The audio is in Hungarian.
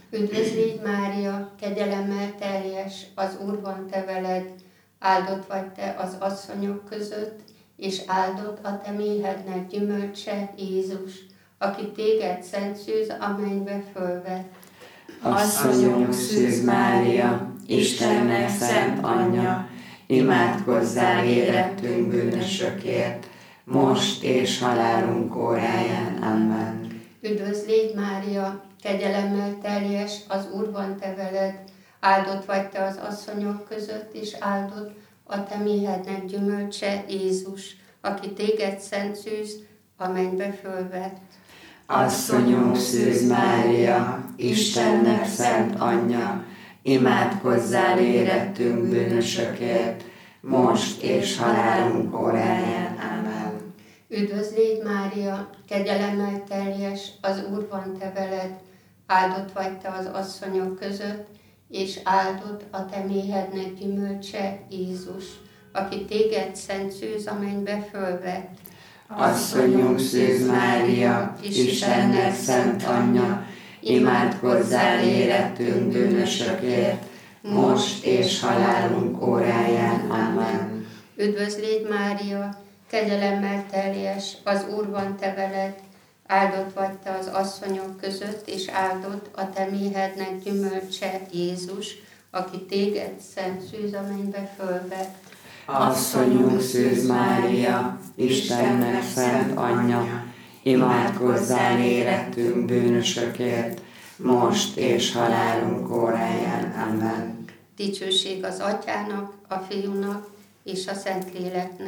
Üdvözl légy Mária, kegyelemmel teljes, az Úr van te veled, áldott vagy te az asszonyok között, és áldott a te méhednek gyümölcse, Jézus, aki téged szent szűz a mennybe fölvett. Asszonyunk Szűz Mária, Istennek szent anyja, imádkozzál érettünk bűnösökért, most és halálunk óráján. Amen. Üdvözl légy Mária, kegyelemmel teljes, az Úr van te veled, áldott vagy te az asszonyok között, és áldott a te méhednek gyümölcse, Jézus, aki téged szent szűz a mennybe fölvett. Asszonyunk Szűz Mária, Istennek szent anyja, imádkozzál érettünk bűnösökért, most és halálunk óráján. Amen. Üdvözl légy Mária, kegyelemmel teljes, az Úr van te veled, áldott vagy te az asszonyok között, és áldott a te méhednek gyümölcse, Jézus, aki téged szent szűz a mennybe fölvett. Asszonyunk Szűz Mária, Istennek szent anyja, imádkozzál érettünk bűnösökért, most és halálunk óráján. Amen. Üdvözl légy Mária, kegyelemmel teljes, az Úr van te veled, áldott vagy te az asszonyok között, és áldott a te méhednek gyümölcse, Jézus, aki téged szent szűz a mennybe fölvett. Asszonyunk Szűz Mária, Istennek szent anyja, imádkozzál érettünk bűnösökért, most és halálunk óráján. Amen. Dicsőség az Atyának, a Fiúnak és a Szentléleknek.